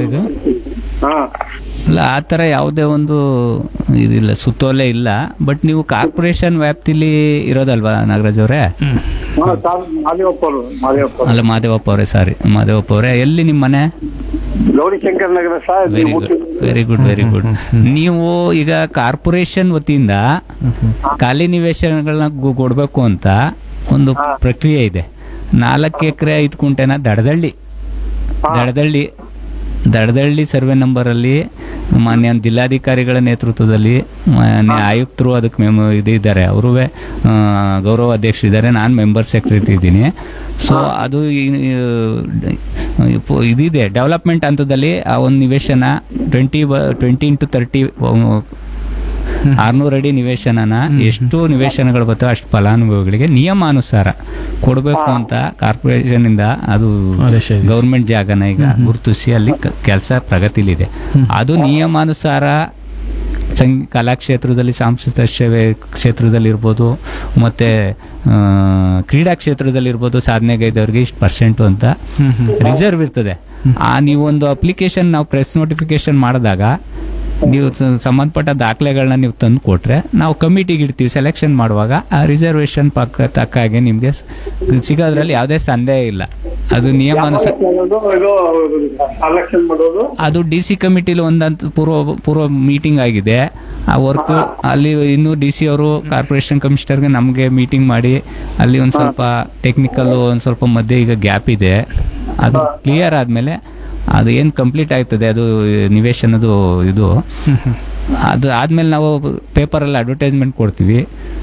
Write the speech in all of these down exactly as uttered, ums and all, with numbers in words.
ಇದು? ಹಾ ಇಲ್ಲ ಆ ಥರ ಯಾವುದೇ ಒಂದು ಇದಿಲ್ಲ, ಸುತ್ತೋಲೆ ಇಲ್ಲ. ಬಟ್ ನೀವು ಕಾರ್ಪೊರೇಷನ್ ವ್ಯಾಪ್ತಿಲಿ ಇರೋದಲ್ವಾ ನಾಗರಾಜ್ ಅವರೇ? ಹಾ, ತಾವು ಮಾದೇವಪ್ಪ ಅವರು ಮಾದೇವಪ್ಪ ಅವರು. ಅಲ್ಲ ಮಾದೇವಪ್ಪ ಅವರೇ, ಸಾರಿ ಮಾದೇವಪ್ಪ ಅವರೇ. ಎಲ್ಲಿ ನಿಮ್ಮ ಮನೆ? ಗೌರಿಶಂಕರ್ ನಗರ sir. Very good very good very good. ನೀವು ಈಗ ಕಾರ್ಪೊರೇಷನ್ ವತಿಯಿಂದ ಖಾಲಿ ನಿವೇಶನಗಳನ್ನ ಗು- ಕೊಡ್ಬೇಕು ಅಂತ ಒಂದು ಪ್ರಕ್ರಿಯೆ ಇದೆ. ನಾಲ್ಕು ಎಕರೆ ಐದು ಕುಂಟೆನ ದಡದಳ್ಳಿ ದಡದಳ್ಳಿ ದಡದಳ್ಳಿ ಸರ್ವೆ ನಂಬರಲ್ಲಿ ಮಾನ್ಯ ಜಿಲ್ಲಾಧಿಕಾರಿಗಳ ನೇತೃತ್ವದಲ್ಲಿ ಮಾನ್ಯ ಆಯುಕ್ತರು ಅದಕ್ಕೆ ಮೆಮ್ ಇದಿದ್ದಾರೆ, ಅವರು ಗೌರವ ಅಧ್ಯಕ್ಷರಿದ್ದಾರೆ, ನಾನು ಮೆಂಬರ್ ಸೆಕ್ರೆಟರಿ ಇದ್ದೀನಿ. ಸೊ ಅದು ಈ- ಇದಿದೆ ಡೆವಲಪ್ಮೆಂಟ್ ಹಂತದಲ್ಲಿ ಆ ಒಂದು ನಿವೇಶನ ಟ್ವೆಂಟಿ ಟ್ವೆಂಟಿ ಇಂಟು ತರ್ಟಿ ಆರ್ನೂರು ಅಡಿ ನಿವೇಶನನ ಎಷ್ಟು ನಿವೇಶನಗಳು ಬರ್ತವೆ ಅಷ್ಟು ಫಲಾನುಭವಿಗಳಿಗೆ ನಿಯಮಾನುಸಾರ ಕೊಡಬೇಕು ಅಂತ ಕಾರ್ಪೊರೇಷನ್ ಇಂದ ಅದು ಆದೇಶ ಇದೆ. ಗೌರ್ಮೆಂಟ್ ಜಾಗನ ಈಗ ಗುರುತಿಸಿ ಅಲ್ಲಿ ಕೆಲಸ ಪ್ರಗತಿಲಿದೆ. ಅದು ನಿಯಮಾನುಸಾರ ಸಂಗ್ ಕಲಾಕ್ಷೇತ್ರದಲ್ಲಿ, ಸಾಂಸ್ಕೃತಿಕ ಸೇವೆ ಕ್ಷೇತ್ರದಲ್ಲಿರ್ಬೋದು, ಮತ್ತು ಕ್ರೀಡಾ ಕ್ಷೇತ್ರದಲ್ಲಿರ್ಬೋದು, ಸಾಧನೆಗೈದವ್ರಿಗೆ ಇಷ್ಟು ಪರ್ಸೆಂಟು ಅಂತ ರಿಸರ್ವ್ ಇರ್ತದೆ. ಆ ನೀವೊಂದು ಅಪ್ಲಿಕೇಶನ್ ನಾವು ಪ್ರೆಸ್ ನೋಟಿಫಿಕೇಶನ್ ಮಾಡಿದಾಗ ನೀವು ಸ- ಸಂಬಂಧಪಟ್ಟ ದಾಖಲೆಗಳನ್ನ ನೀವು ತಂದು ಕೊಟ್ರೆ ನಾವು ಕಮಿಟಿಗೆ ಇಡ್ತೀವಿ. ಸೆಲೆಕ್ಷನ್ ಮಾಡುವಾಗ ಆ ರಿಸರ್ವೇಶನ್ ಪಕ್ಕ ತಕ್ಕ ಹಾಗೆ ನಿಮಗೆ ಸಿಗೋದ್ರಲ್ಲಿ ಯಾವುದೇ ಸಂದೇಹ ಇಲ್ಲ. ಅದು ನಿಯಮಾನುಸಾರ ಸೆಲೆಕ್ಷನ್ ಮಾಡೋದು. ಅದು ಡಿ ಸಿ ಕಮಿಟಿಲಿ ಒಂದಂತ ಪೂರ್ವ ಪೂರ್ವ ಮೀಟಿಂಗ್ ಆಗಿದೆ. ಆ ವರ್ಕ್ ಅಲ್ಲಿ ಇನ್ನು ಡಿ ಸಿ ಅವರು ಕಾರ್ಪೊರೇಷನ್ ಕಮಿಷನರ್ಗೆ ನಮಗೆ ಮೀಟಿಂಗ್ ಮಾಡಿ ಅಲ್ಲಿ ಒಂದು ಸ್ವಲ್ಪ ಟೆಕ್ನಿಕಲ್ ಒಂದು ಸ್ವಲ್ಪ ಮಧ್ಯೆ ಈಗ ಗ್ಯಾಪ್ ಇದೆ. ಅದು ಕ್ಲಿಯರ್ ಆದಮೇಲೆ ಅದು ಏನು ಕಂಪ್ಲೀಟ್ ಆಗ್ತದೆ ಅದು ನಿವೇಶನದು ಇದು, ಅದು ಆದಮೇಲೆ ನಾವು ಪೇಪರಲ್ಲಿ ಅಡ್ವರ್ಟೈಸ್ಮೆಂಟ್ ಕೊಡ್ತೀವಿ,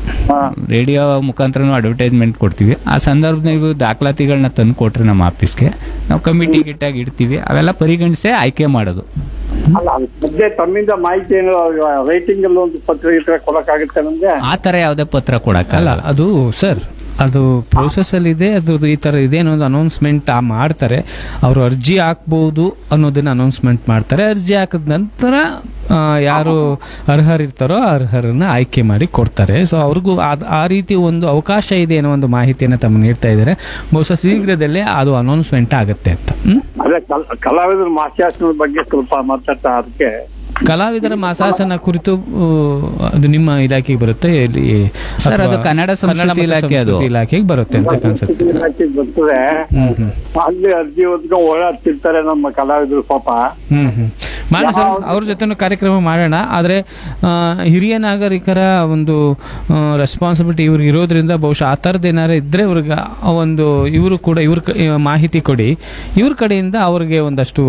ರೇಡಿಯೋ ಮುಖಾಂತರನೂ ಅಡ್ವರ್ಟೈಸ್ಮೆಂಟ್ ಕೊಡ್ತೀವಿ. ಆ ಸಂದರ್ಭದಲ್ಲಿ ನೀವು ದಾಖಲಾತಿಗಳನ್ನ ತಂದು ಕೊಟ್ರೆ ನಮ್ಮ ಆಫೀಸ್ಗೆ ನಾವು ಕಮಿಟಿ ಗಿಟ್ಟಾಗಿ ಇಡ್ತೀವಿ. ಅವೆಲ್ಲ ಪರಿಗಣಿಸೇ ಆಯ್ಕೆ ಮಾಡೋದು. ಅಲ್ಲ, ಅದ್ರ ಬಗ್ಗೆ ತಮ್ಮಿಂದ ಮಾಹಿತಿ ಏನು ರೈಟಿಂಗ್ ಅಲ್ಲಿ ಒಂದು ಪತ್ರ ಗಿತ್ರ ಕೊಡಕ್ಕಾಗುತ್ತೆ ನಮ್ಗೆ? ಆ ಥರ ಯಾವುದೇ ಪತ್ರ ಅಲ್ಲ, ಕೊಡಕ್ಕಲ್ಲ. ಅದು ಸರ್ ಅದು ಪ್ರೋಸೆಸ್ ಅಲ್ಲಿ ಇದೆ. ಅದು ಈ ತರ ಇದೆ ಅನ್ನೋದು ಅನೌನ್ಸ್ಮೆಂಟ್ ಮಾಡ್ತಾರೆ. ಅವರು ಅರ್ಜಿ ಹಾಕ್ಬಹುದು ಅನ್ನೋದನ್ನ ಅನೌನ್ಸ್ಮೆಂಟ್ ಮಾಡ್ತಾರೆ. ಅರ್ಜಿ ಹಾಕಿದ ನಂತರ ಆ, ಯಾರು ಅರ್ಹರಿರ್ತಾರೋ ಆ ಅರ್ಹರನ್ನ ಆಯ್ಕೆ ಮಾಡಿ ಕೊಡ್ತಾರೆ. ಸೊ ಅವ್ರಿಗೂ ಅದ್- ಆ ರೀತಿ ಒಂದು ಅವಕಾಶ ಇದೆ ಅನ್ನೋ ಒಂದು ಮಾಹಿತಿಯನ್ನು ತಮ್ಮ ನೀಡ್ತಾ ಇದ್ದಾರೆ. ಬಹುಶಃ ಶೀಘ್ರದಲ್ಲೇ ಅದು ಅನೌನ್ಸ್ಮೆಂಟ್ ಆಗುತ್ತೆ ಅಂತ. ಹ್ಮ್ ಅದೇ ಕಲ್- ಕಲಾವಿದರ ಮಾಸಾಸನದ ಬಗ್ಗೆ ಸ್ವಲ್ಪ ಮಾತಾಡ್ತಾ ಅದಕ್ಕೆ ಕಲಾವಿದರ ಮಾಸಾಸನ ಕುರಿತು ಆ, ಅದು ನಿಮ್ಮ ಇಲಾಖೆಗೆ ಬರುತ್ತೆ ಇಲ್ಲಿ ಸರ್, ಅದು ಅಥವಾ ಕನ್ನಡ ಸಂಸ್ಕೃತಿ ಮತ್ತು ಇಲಾಖೆ ಅದು. ಸಂಸ್ಕೃತಿ ಇಲಾಖೆಗೆ ಬರುತ್ತೆ ಅಂತ ಕಾಣಿಸುತ್ತೆ. ಇಲಾಖೆಗೆ ಬರ್ತದೆ. ಹ್ಮ್ ಹ್ಮ್ ಅಲ್ಲಿ ಅರ್ಜಿ ಹೊತ್ಕೊಂಡು ಓಡಾಡ್ತಿರ್ತಾರೆ ನಮ್ಮ ಕಲಾವಿದರು ಪಾಪ. ಹ್ಮ್ ಹ್ಮ್ ಮಾಡೋಣ ಸರ್, ಅವ್ರ ಜೊತೆ ಕಾರ್ಯಕ್ರಮ ಮಾಡೋಣ. ಆದ್ರೆ ಆ, ಹಿರಿಯ ನಾಗರಿಕರ ಒಂದು ರೆಸ್ಪಾನ್ಸಿಬಿಲಿಟಿ ಇವ್ರಿಗೆ ಇರೋದ್ರಿಂದ ಬಹುಶಃ ಆ ಥರದ್ದು ಏನಾರು ಇದ್ರೆ ಇವ್ರಿಗೆ ಆ ಒಂದು ಇವರು ಕೂಡ ಇವ್ರ ಕ- ಆ, ಮಾಹಿತಿ ಕೊಡಿ. ಇವ್ರ ಕಡೆಯಿಂದ ಅವ್ರಿಗೆ ಒಂದಷ್ಟು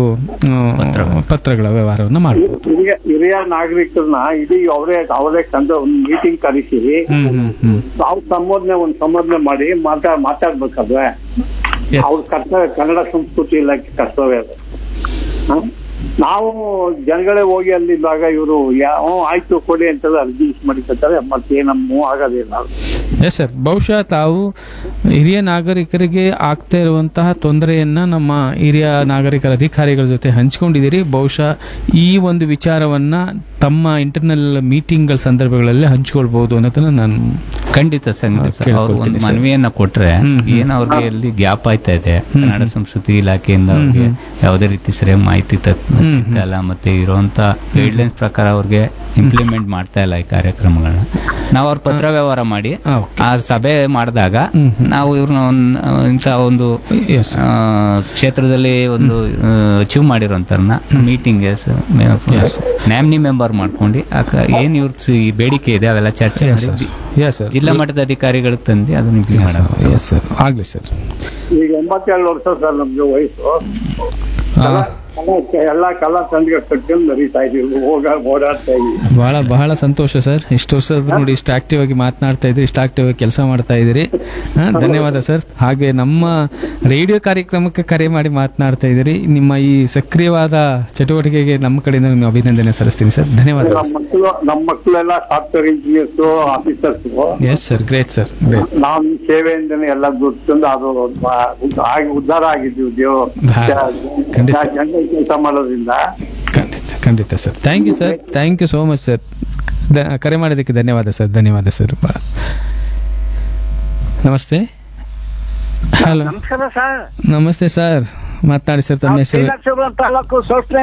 ಆ, ಪತ್ರಗಳ ವ್ಯವಹಾರವನ್ನು ಮಾಡ್ಬೋದು. ಹಿರಿಯ ಹಿರಿಯ ನಾಗರಿಕರನ್ನ ಇಡೀ ಅವರೇ ಅವರೇ ಕಂಡ ಒಂದು ಮೀಟಿಂಗ್ ಕರೆಸಿ ಹ್ಮ್ ಹ್ಮ್ ಹ್ಮ್ ನಾವು ಸಂಬೋಧನೆ ಒಂದು ಸಂಬೋಧನೆ ಮಾಡಿ ಮಾತಾ ಮಾತಾಡ್ಬೇಕಾದ್ರೆ Yes. ಅವ್ರ ಕರ್ತವ್ಯ ಕನ್ನಡ ಸಂಸ್ಕೃತಿ ಇಲಾಖೆ ಕರ್ತವ್ಯ ಅದು. ಹ? ನಾವು ಜನಗಳೇ ಹೋಗಿ ಅಲ್ಲಿದ್ದಾಗ ಇವರು ಯಾವ ಆಯ್ತು ಕೊಡಿ ಅಂತ ಅರ್ಜಿ ಮಾಡಿಕೊಳ್ತಾರೆ, ಮತ್ತೆ ನಮ್ಮ ಆಗೋದಿಲ್ಲ. ಎಸ್ ಸರ್, ಬಹುಶಃ ತಾವು ಹಿರಿಯ ನಾಗರಿಕರಿಗೆ ಆಗ್ತಾ ಇರುವಂತಹ ತೊಂದರೆಯನ್ನ ನಮ್ಮ ಹಿರಿಯ ನಾಗರಿಕರ ಅಧಿಕಾರಿಗಳ ಜೊತೆ ಹಂಚಿಕೊಂಡಿದ್ದೀರಿ. ಬಹುಶಃ ಈ ಒಂದು ವಿಚಾರವನ್ನ ತಮ್ಮ ಇಂಟರ್ನಲ್ ಮೀಟಿಂಗ್ಗಳ ಸಂದರ್ಭಗಳಲ್ಲಿ ಹಂಚಿಕೊಳ್ಬಹುದು ಅನ್ನೋದನ್ನ ನಾನು ಖಂಡಿತ ಸಂಗತಿ. ಅವ್ರು ಒಂದು ಮನವಿಯನ್ನ ಕೊಟ್ರೆ ಏನ್ ಅವ್ರಿಗೆ ಎಲ್ಲಿ ಗ್ಯಾಪ್ ಆಯ್ತಾ ಇದೆ ಕನ್ನಡ ಸಂಸ್ಕೃತಿ ಇಲಾಖೆಯಿಂದ ಅವ್ರಿಗೆ ಯಾವುದೇ ರೀತಿ ಸರಿಯಾಗಿ ಮಾಹಿತಿ ಸಿಗ್ತಾ ಇಲ್ಲ, ಮತ್ತೆ ಇರುವಂತ ಗೈಡ್ಲೈನ್ಸ್ ಪ್ರಕಾರ ಅವ್ರಿಗೆ ಇಂಪ್ಲಿಮೆಂಟ್ ಮಾಡ್ತಾ ಇಲ್ಲ ಈ ಕಾರ್ಯಕ್ರಮಗಳನ್ನ. ನಾವು ಅವ್ರ ಪತ್ರ ವ್ಯವಹಾರ ಮಾಡಿ ಆ ಸಭೆ ಮಾಡಿದಾಗ ನಾವು ಇವ್ರನ್ನ ಇಂಥ ಒಂದು ಆ, ಕ್ಷೇತ್ರದಲ್ಲಿ ಒಂದು ಅಚೀವ್ ಮಾಡಿರೋಂಥವ್ರನ್ನ ಮೀಟಿಂಗ್ಗೆ ನ್ಯಾಮ್ನಿ ಮೆಂಬರ್ ಮಾಡ್ಕೊಂಡು ಏನ್ ಇವ್ರ ಬೇಡಿಕೆ ಇದೆ ಅವೆಲ್ಲ ಚರ್ಚೆ ಮಾಡಿ ಎಸ್ ಸರ್ ಜಿಲ್ಲಾ ಮಟ್ಟದ ಅಧಿಕಾರಿಗಳಿಗೆ ತಂದು ಅದನ್ನ ಇಂಪ್ಲಿಮೆಂಟ್ ಮಾಡೋದು. ಎಸ್ ಸರ್, ಆಗ್ಲಿ ಸರ್. ಈಗ ಎಂಬತ್ತೆರಡು ವರ್ಷ ಸರ್ ನಮ್ಗೆ ವಯಸ್ಸು. ಆ, ಕಲಾ- ಎಲ್ಲಾ ಕಲಾ ತಂಡಗಳು ಕಟ್ಕೊಂಡು ನಡೀತಾ ಇದೀವಿ, ಹೋಗ ಓಡಾಡ್ತಾ ಇದೀವಿ. ಬಹಳ ಬಹಳ ಸಂತೋಷ ಸರ್. ಇಷ್ಟು ವರ್ಷ ನೋಡಿ ಇಷ್ಟು ಆಕ್ಟಿವ್ ಆಗಿ ಮಾತನಾಡ್ತಾ ಇದ್ರಿ, ಇಷ್ಟು ಆಕ್ಟಿವ್ ಆಗಿ ಕೆಲಸ ಮಾಡ್ತಾ ಇದ್ದೀರಿ. ಹಾ, ಧನ್ಯವಾದ ಸರ್. ಹಾಗೆ ನಮ್ಮ ರೇಡಿಯೋ ಕಾರ್ಯಕ್ರಮಕ್ಕೆ ಕರೆ ಮಾಡಿ ಮಾತನಾಡ್ತಾ ಇದ್ದೀರಿ. ನಿಮ್ಮ ಈ ಸಕ್ರಿಯವಾದ ಚಟುವಟಿಕೆಗೆ ನಮ್ಮ ಕಡೆಯಿಂದ ನಿಮಗೆ ಅಭಿನಂದನೆ ಸಲ್ಲಿಸ್ತೀನಿ ಸರ್. ಧನ್ಯವಾದ. ನಮ್ಮ ಮಕ್ಕಳು ನಮ್ಮ ಮಕ್ಕಳೆಲ್ಲ software engineers officers. Yes sir, great sir, great. ನಾವು ಈ ಸೇವೆಯಿಂದನೇ ಎಲ್ಲ ಗುರುತಿಂದು ಅದು ಉದ್ದ- ಆಗಿ ಉದ್ಧಾರ ಆಗಿದ್ದೀವಿ. ದೇವ್ ಖಂಡಿತ. ಜನಗಳ ಕೆಲಸ ಮಾಡೋದ್ರಿಂದ. ಖಂಡಿತ ಖಂಡಿತ sir. Thank you sir, thank you so much sir. ಕರೆ ಮಾಡಿದ್ದಕ್ಕೆ ಧನ್ಯವಾದ ಸರ್, ಧನ್ಯವಾದ ಸರ್. ನಮಸ್ತೆ. ಹಲೋ, ನಮಸ್ಕಾರ ಸರ್. ನಮಸ್ತೆ ಸರ್. ಮಾತನಾಡಿ ಸರ್, ತಮ್ಮ ಹೆಸರು? ತಾಲೂಕು